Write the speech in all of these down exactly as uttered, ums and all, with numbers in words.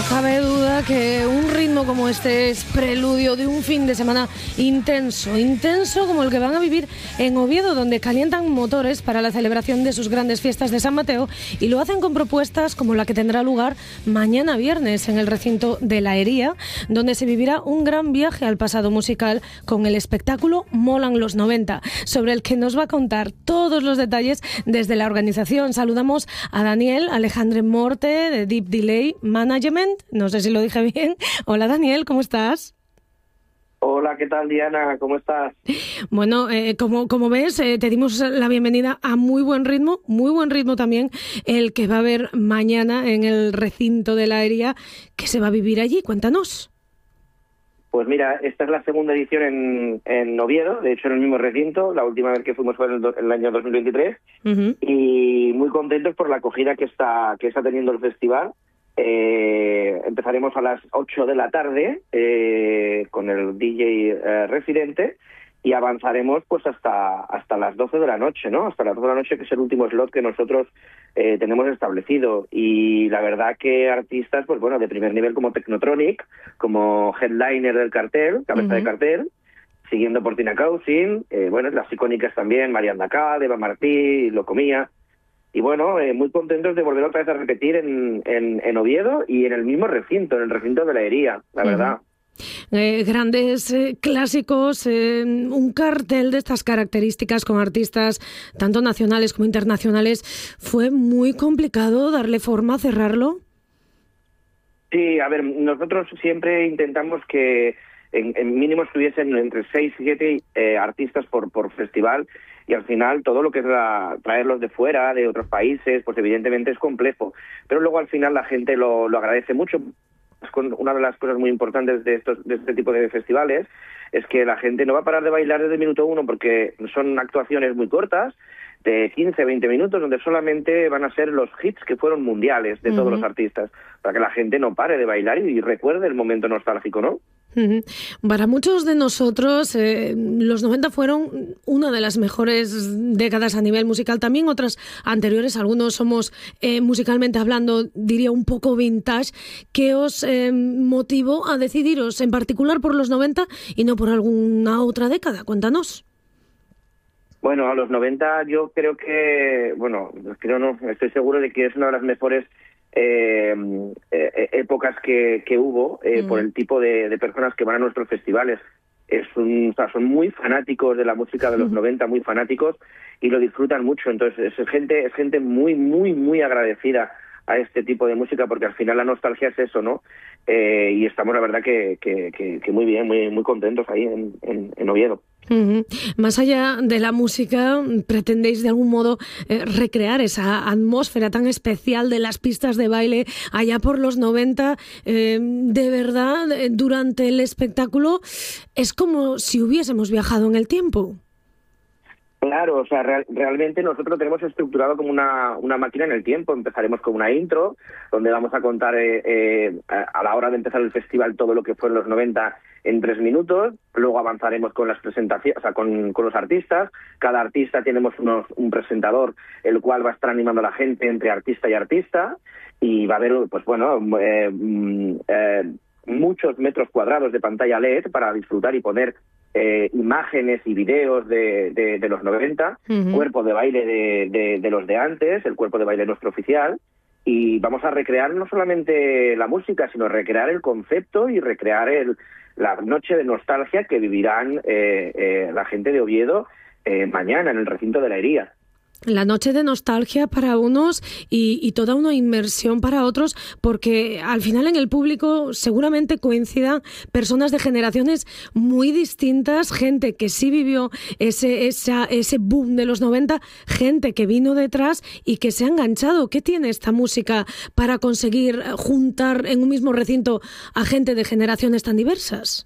cabe duda que un ritmo como este es preludio de un fin de semana intenso, intenso como el que van a vivir en Oviedo, donde calientan motores para la celebración de sus grandes fiestas de San Mateo y lo hacen con propuestas como la que tendrá lugar mañana viernes en el recinto de La Hería, donde se vivirá un gran viaje al pasado musical con el espectáculo Molan los noventa, sobre el que nos va a contar todos los detalles desde la organización. Saludamos a Daniel Alejandre Morte de Deep Delay Management, no sé si lo dije bien. Hola Daniel, ¿cómo estás? Hola, ¿qué tal Diana? ¿Cómo estás? Bueno, eh, como, como ves, eh, te dimos la bienvenida a muy buen ritmo, muy buen ritmo también el que va a haber mañana en el recinto de La Hería, que se va a vivir allí. Cuéntanos. Pues mira, esta es la segunda edición en, en Oviedo, de hecho en el mismo recinto. La última vez que fuimos fue en el, do, en el año dos mil veintitrés. Uh-huh. Y muy contentos por la acogida que está, que está teniendo el festival. Eh, empezaremos a las ocho de la tarde eh, con el D J eh, residente y avanzaremos pues hasta hasta las doce de la noche, ¿no? Hasta las doce de la noche, que es el último slot que nosotros eh, tenemos establecido. Y la verdad que artistas, pues bueno, de primer nivel como Technotronic, como headliner del cartel, cabeza uh-huh. de cartel, siguiendo por Tina Cousin, eh, bueno, las icónicas también, Mariana Cal, Eva Martí, Locomía. Y bueno, eh, muy contentos de volver otra vez a repetir en, en, en Oviedo y en el mismo recinto, en el recinto de La Hería, la uh-huh. verdad. Eh, grandes eh, clásicos, eh, un cartel de estas características con artistas tanto nacionales como internacionales. ¿Fue muy complicado darle forma, cerrarlo? Sí, a ver, nosotros siempre intentamos que en, en mínimo estuviesen entre seis y siete eh, artistas por, por festival. Y al final todo lo que es la, traerlos de fuera, de otros países, pues evidentemente es complejo. Pero luego al final la gente lo, lo agradece mucho. Una de las cosas muy importantes de, estos, de este tipo de festivales es que la gente no va a parar de bailar desde el minuto uno, porque son actuaciones muy cortas, de quince a veinte minutos, donde solamente van a ser los hits que fueron mundiales de uh-huh. todos los artistas, para que la gente no pare de bailar y, y recuerde el momento nostálgico, ¿no? Uh-huh. Para muchos de nosotros eh, los noventa fueron una de las mejores décadas a nivel musical, también otras anteriores. Algunos somos eh, musicalmente hablando, diría un poco vintage. ¿Qué os eh, motivó a decidiros en particular por los noventa y no por alguna otra década? Cuéntanos. Bueno, a los noventa yo creo que, bueno, creo no, estoy seguro de que es una de las mejores Eh, eh, épocas que, que hubo eh, mm. por el tipo de, de personas que van a nuestros festivales. Es un, o sea, son muy fanáticos de la música de los mm. noventa, muy fanáticos, y lo disfrutan mucho. Entonces es gente, es gente muy, muy, muy agradecida a este tipo de música, porque al final la nostalgia es eso, ¿no? Eh, y estamos, la verdad, que, que, que, que muy bien, muy, muy contentos ahí en, en, en Oviedo. Uh-huh. Más allá de la música, ¿pretendéis de algún modo eh, recrear esa atmósfera tan especial de las pistas de baile allá por los noventa? Eh, de verdad, durante el espectáculo es como si hubiésemos viajado en el tiempo. Claro, o sea, real, realmente nosotros lo tenemos estructurado como una, una máquina en el tiempo. Empezaremos con una intro, donde vamos a contar eh, eh, a la hora de empezar el festival todo lo que fue en los noventa en tres minutos. Luego avanzaremos con las presentaciones, o sea, con, con los artistas. Cada artista tenemos unos, un presentador, el cual va a estar animando a la gente entre artista y artista. Y va a haber, pues bueno, eh, eh, muchos metros cuadrados de pantalla L E D para disfrutar y poner Eh, imágenes y videos de, de, de los noventa, uh-huh. cuerpo de baile de, de, de los de antes, el cuerpo de baile nuestro oficial, y vamos a recrear no solamente la música, sino recrear el concepto y recrear el, la noche de nostalgia que vivirán eh, eh, la gente de Oviedo eh, mañana en el recinto de La Hería. La noche de nostalgia para unos y, y toda una inmersión para otros, porque al final en el público seguramente coincidan personas de generaciones muy distintas, gente que sí vivió ese, esa, ese boom de los noventa, gente que vino detrás y que se ha enganchado. ¿Qué tiene esta música para conseguir juntar en un mismo recinto a gente de generaciones tan diversas?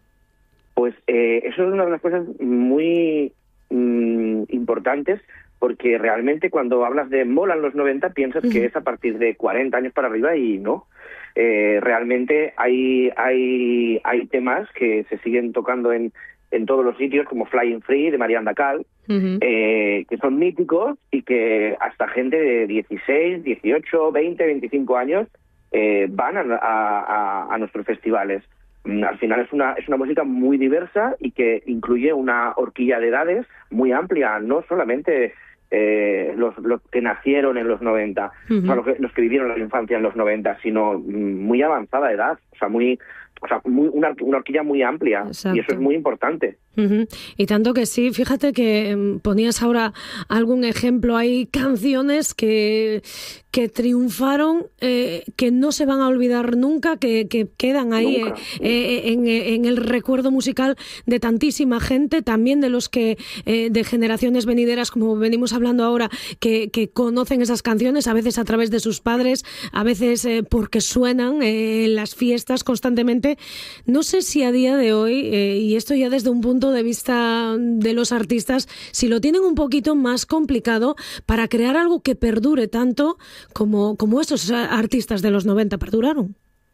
Pues eh, eso es una de las cosas muy mm, importantes, porque realmente cuando hablas de Molan los noventa piensas uh-huh. que es a partir de cuarenta años para arriba, y no. Eh, realmente hay, hay, hay temas que se siguen tocando en, en todos los sitios, como Flying Free de Mariana Cal, uh-huh. eh, que son míticos y que hasta gente de dieciséis, dieciocho, veinte, veinticinco años eh, van a, a, a nuestros festivales. Al final es una, es una música muy diversa y que incluye una horquilla de edades muy amplia, no solamente eh, los, los que nacieron en los noventa, uh-huh. o sea, los que, los que vivieron la infancia en los noventa, sino muy avanzada edad, o sea, muy... O sea, muy, una, una horquilla muy amplia. Exacto. Y eso es muy importante. Uh-huh. Y tanto que sí, fíjate que um, ponías ahora algún ejemplo, hay canciones que, que triunfaron, eh, que no se van a olvidar nunca, que, que quedan ahí eh, eh, en, en el recuerdo musical de tantísima gente, también de los que eh, de generaciones venideras, como venimos hablando ahora, que, que conocen esas canciones, a veces a través de sus padres, a veces eh, porque suenan eh, en las fiestas constantemente. No sé si a día de hoy, eh, y esto ya desde un punto de vista de los artistas, si lo tienen un poquito más complicado para crear algo que perdure tanto como, como estos artistas de los noventa perduraron.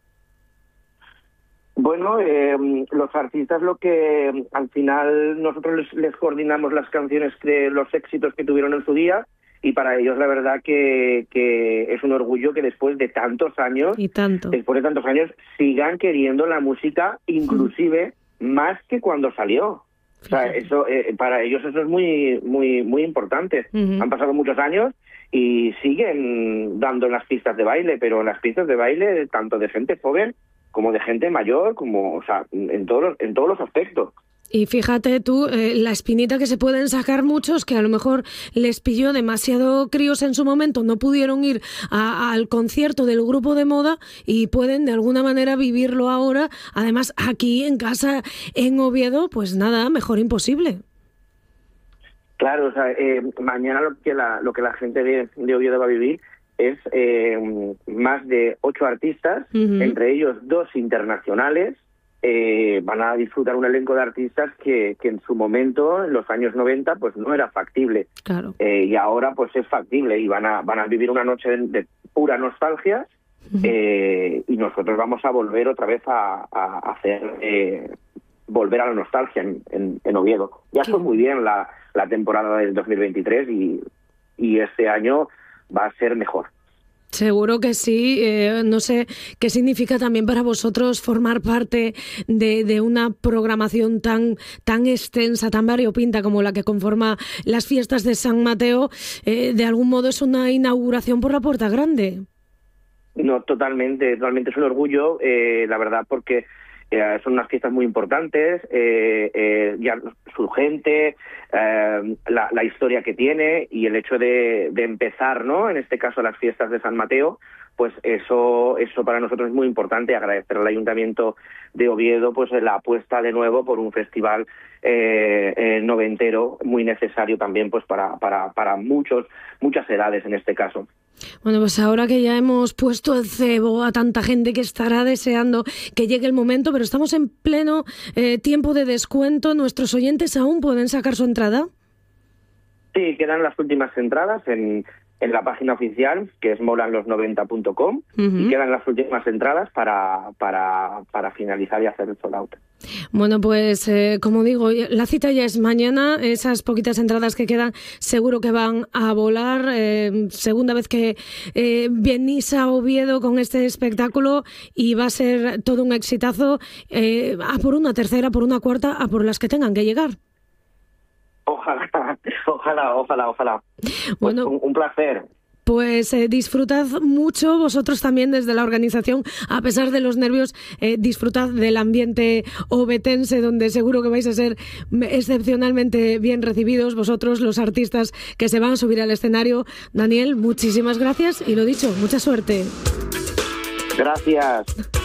Bueno, eh, los artistas lo que al final nosotros les, les coordinamos las canciones de los éxitos que tuvieron en su día. Y para ellos la verdad que, que es un orgullo que después de tantos años, y tanto. después de tantos años, sigan queriendo la música, inclusive mm. más que cuando salió. O sea, eso eh, para ellos eso es muy muy muy importante. Uh-huh. Han pasado muchos años y siguen dando en las pistas de baile, pero en las pistas de baile tanto de gente joven como de gente mayor, como, o sea, en todos los, en todos los aspectos. Y fíjate tú, eh, la espinita que se pueden sacar muchos que a lo mejor les pilló demasiado críos en su momento, no pudieron ir a, al concierto del grupo de moda y pueden de alguna manera vivirlo ahora. Además, aquí en casa, en Oviedo, pues nada, mejor imposible. Claro, o sea, eh, mañana lo que la, lo que la gente de, de Oviedo va a vivir es eh, más de ocho artistas, uh-huh. entre ellos dos internacionales. Eh, van a disfrutar un elenco de artistas que, que en su momento, en los años noventa, pues no era factible. Claro. Eh, y ahora pues es factible y van a van a vivir una noche de, de pura nostalgia. Uh-huh. eh, y nosotros vamos a volver otra vez a, a hacer eh, volver a la nostalgia en, en, en Oviedo. Ya fue muy bien la, la temporada del dos mil veintitrés y, y este año va a ser mejor. Seguro que sí. Eh, no sé qué significa también para vosotros formar parte de, de una programación tan, tan extensa, tan variopinta como la que conforma las fiestas de San Mateo. Eh, de algún modo es una inauguración por la puerta grande. No, totalmente, totalmente es un orgullo, eh, la verdad, porque eh, son unas fiestas muy importantes, eh, eh, ya su gente, eh, la, la historia que tiene y el hecho de, de empezar, ¿no? En este caso las fiestas de San Mateo, pues eso, eso para nosotros es muy importante. Agradecer al Ayuntamiento de Oviedo, pues la apuesta de nuevo por un festival eh, eh, noventero muy necesario también, pues para, para, para muchos, muchas edades en este caso. Bueno, pues ahora que ya hemos puesto el cebo a tanta gente que estará deseando que llegue el momento, pero estamos en pleno eh, tiempo de descuento, ¿nuestros oyentes aún pueden sacar su entrada? Sí, quedan las últimas entradas en, en la página oficial, que es molan los noventa punto com, uh-huh. y quedan las últimas entradas para, para, para finalizar y hacer el sold out. Bueno, pues eh, como digo, la cita ya es mañana. Esas poquitas entradas que quedan seguro que van a volar. Eh, segunda vez que eh, venís a Oviedo con este espectáculo y va a ser todo un exitazo. Eh, a por una tercera, por una cuarta, a por las que tengan que llegar. Ojalá, ojalá, ojalá, ojalá. Bueno, pues un, un placer. Pues eh, disfrutad mucho vosotros también desde la organización, a pesar de los nervios, eh, disfrutad del ambiente ovetense, donde seguro que vais a ser excepcionalmente bien recibidos vosotros, los artistas que se van a subir al escenario. Daniel, muchísimas gracias y lo dicho, mucha suerte. Gracias.